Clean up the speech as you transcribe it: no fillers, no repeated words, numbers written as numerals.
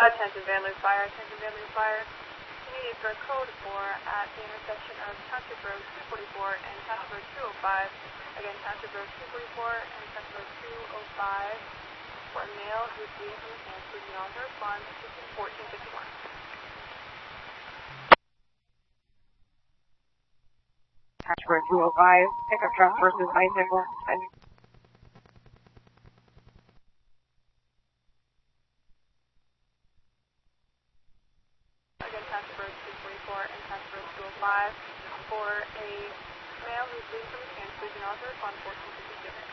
Attention Van Loo Fire, attention Van Loo Fire. Need for code 4 at the intersection of Township Road 244 and Township Road 205. Again, Township Road 244 and Township Road 205 for a male who's bleeding from his hands. Please be on to respond to 1451. Township Road 205, pickup truck versus bicycle. Township Road 244 and Township Road 205 for a male who's bleeding from his hands. Please be on to respond to 1452.